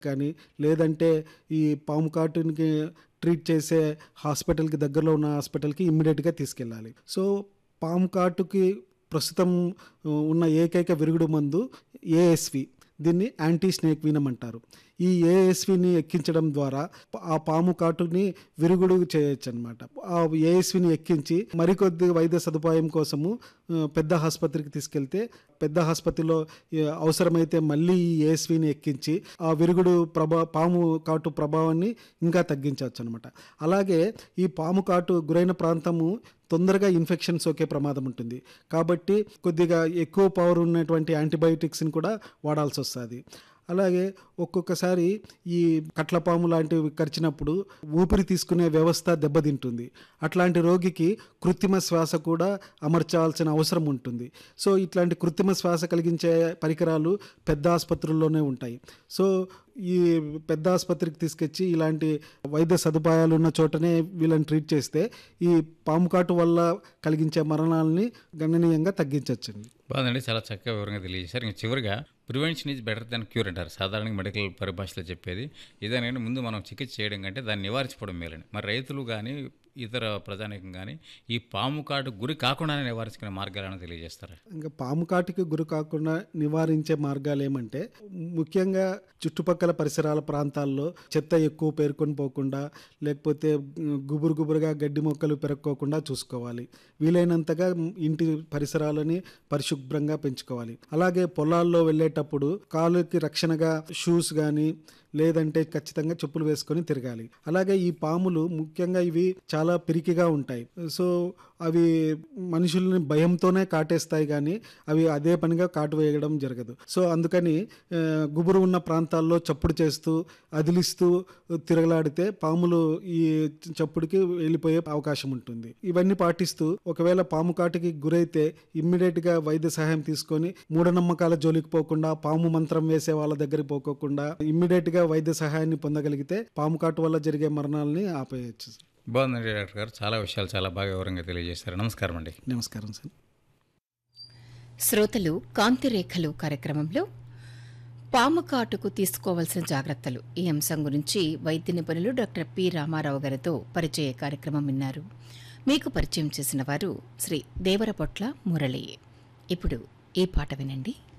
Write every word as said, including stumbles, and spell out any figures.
కానీ లేదంటే ఈ పాము కాటునికి ట్రీట్ చేసే హాస్పిటల్కి దగ్గరలో ఉన్న హాస్పిటల్కి ఇమ్మీడియట్గా తీసుకెళ్ళాలి. సో పాము కాటుకి ప్రస్తుతం ఉన్న ఏకైక విరుగుడు మందు ఏఎస్వి. దీన్ని యాంటీ స్నేక్ వీనం అంటారు. ఈ ఏఎస్విని ఎక్కించడం ద్వారా ఆ పాము కాటుని విరుగుడు చేయొచ్చు అనమాట. ఆ ఏఎస్విని ఎక్కించి మరికొద్ది వైద్య సదుపాయం కోసము పెద్ద ఆసుపత్రికి తీసుకెళ్తే పెద్ద ఆసుపత్రిలో అవసరమైతే మళ్ళీ ఈ ఏఎస్విని ఎక్కించి ఆ విరుగుడు ప్రభా పాము కాటు ప్రభావాన్ని ఇంకా తగ్గించవచ్చు అనమాట. అలాగే ఈ పాము కాటు గురైన ప్రాంతము తొందరగా ఇన్ఫెక్షన్ సోకే ప్రమాదం ఉంటుంది. కాబట్టి కొద్దిగా ఎక్కువ పవర్ ఉన్నటువంటి యాంటీబయాటిక్స్ని కూడా వాడాల్సి వస్తుంది. అలాగే ఒక్కొక్కసారి ఈ కట్లపాము లాంటివి కరిచినప్పుడు ఊపిరి తీసుకునే వ్యవస్థ దెబ్బతింటుంది. అట్లాంటి రోగికి కృత్రిమ శ్వాస కూడా అమర్చాల్సిన అవసరం ఉంటుంది. సో ఇట్లాంటి కృత్రిమ శ్వాస కలిగించే పరికరాలు పెద్ద ఆసుపత్రుల్లోనే ఉంటాయి. సో ఈ పెద్ద ఆసుపత్రికి తీసుకొచ్చి ఇలాంటి వైద్య సదుపాయాలు ఉన్న చోటనే వీళ్ళని ట్రీట్ చేస్తే ఈ పాము కాటు వల్ల కలిగించే మరణాలని గణనీయంగా తగ్గించవచ్చండి. బాగుందండి, చాలా చక్కగా వివరంగా తెలియజేశారు. ఇంకా చివరిగా prevention is better than cure అంటారు సాధారణంగా మెడికల్ పరిభాషలో చెప్పేది. ఇదేనంటే ముందు మనం చికిత్స చేయడం కంటే దాన్ని నివారించుకోవడం మేలండి. మరి రైతులు కానీ ఇతర ప్రజానీకం కానీ ఈ పాము కాటు గురి కాకుండానే నివారించుకునే మార్గాలను తెలియజేస్తారు. ఇంకా పాము కాటుకి గురి కాకుండా నివారించే మార్గాలు ఏమంటే ముఖ్యంగా చుట్టుపక్కల పరిసరాల ప్రాంతాల్లో చెత్త ఎక్కువ పేరుకొని పోకుండా లేకపోతే గుబురు గుబురుగా గడ్డి మొక్కలు పెరక్కోకుండా చూసుకోవాలి. వీలైనంతగా ఇంటి పరిసరాలని పరిశుభ్రంగా పెంచుకోవాలి. అలాగే పొలాల్లో వెళ్ళేటప్పుడు కాలుకి రక్షణగా షూస్ కానీ లేదంటే ఖచ్చితంగా చెప్పులు వేసుకొని తిరగాలి. అలాగే ఈ పాములు ముఖ్యంగా ఇవి చాలా పిరికిగా ఉంటాయి. సో అవి మనుషుల్ని భయంతోనే కాటేస్తాయి కానీ అవి అదే పనిగా కాటు వేయడం జరగదు. సో అందుకని గుబురు ఉన్న ప్రాంతాల్లో చప్పుడు చేస్తూ అదిలిస్తూ తిరగలాడితే పాములు ఈ చప్పుడుకి వెళ్ళిపోయే అవకాశం ఉంటుంది. ఇవన్నీ పాటిస్తూ ఒకవేళ పాము కాటుకి గురైతే ఇమ్మీడియట్గా వైద్య సహాయం తీసుకొని మూఢనమ్మకాల జోలికి పోకుండా పాము మంత్రం వేసే వాళ్ళ దగ్గరికి పోకోకుండా ఇమ్మీడియట్గా వైద్య సహాయాన్ని పొందగలిగితే పాము కాటు వల్ల జరిగే మరణాలని ఆపేయచ్చు. బాగుందండి డాక్టర్ గారు, చాలా విషయాలు చాలా బాగా వివరంగా తెలియజేశారు. నమస్కారం అండి. నమస్కారం సార్. శ్రోతలు కాంతిరేఖలు కార్యక్రమంలో పాము కాటుకు తీసుకోవాల్సిన జాగ్రత్తలు ఈ అంశం గురించి వైద్య నిపుణులు డాక్టర్ పి రామారావు గారితో పరిచయ కార్యక్రమం విన్నారు. మీకు పరిచయం చేసిన వారు శ్రీ దేవరపొట్ల మురళి. ఇప్పుడు ఈ పాట వినండి.